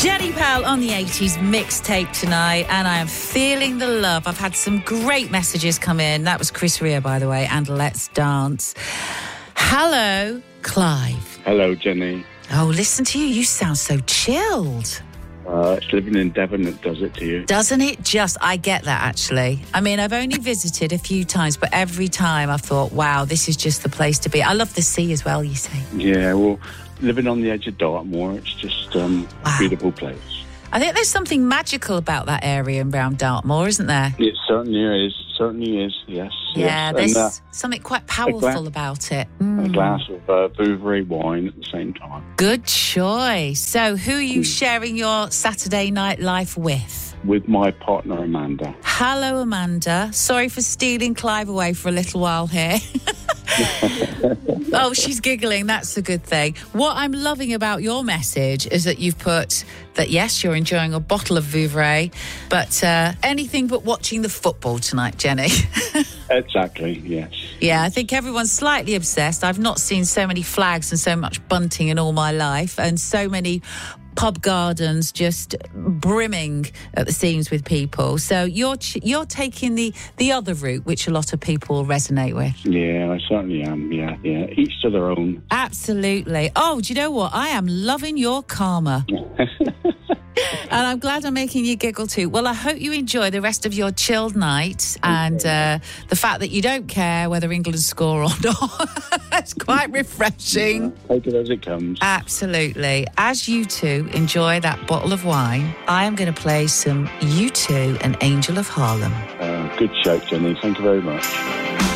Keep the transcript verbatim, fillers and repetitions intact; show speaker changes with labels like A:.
A: Jenny Powell on the eighties mixtape tonight, and I am feeling the love. I've had some great messages come in. That was Chris Rea, by the way, and Let's Dance. Hello, Clive.
B: Hello, Jenny.
A: Oh, listen to you. You sound so chilled.
B: Uh, it's living in Devon that does it to you.
A: Doesn't it just? I get that, actually. I mean, I've only visited a few times, but every time I've thought, wow, this is just the place to be. I love the sea as well, you say.
B: Yeah, well, living on the edge of Dartmoor, it's just um, wow. a beautiful place.
A: I think there's something magical about that area around Dartmoor, isn't there?
B: It certainly is. Certainly is, yes.
A: Yeah,
B: yes.
A: there's
B: and, uh,
A: something quite powerful gla- about it.
B: Mm. A glass of uh, Vouvray wine at the same time.
A: Good choice. So who are you mm. sharing your Saturday night life with?
B: With my partner, Amanda.
A: Hello, Amanda. Sorry for stealing Clive away for a little while here. Oh, she's giggling. That's a good thing. What I'm loving about your message is that you've put that, yes, you're enjoying a bottle of Vouvray, but uh, anything but watching the football tonight, Jenny.
B: Exactly, yes.
A: Yeah, I think everyone's slightly obsessed. I've not seen so many flags and so much bunting in all my life, and so many pub gardens just brimming at the seams with people. So you're you're taking the the other route, which a lot of people resonate with.
B: Yeah, I certainly am. Yeah, yeah. Each to their own.
A: Absolutely. Oh, do you know what? I am loving your karma. And I'm glad I'm making you giggle too. Well, I hope you enjoy the rest of your chilled night, and uh, the fact that you don't care whether England score or not. It's quite refreshing.
B: Yeah, take it as it comes.
A: Absolutely. As you two enjoy that bottle of wine, I am going to play some U two and Angel of Harlem.
B: Uh, good shout, Jenny. Thank you very much.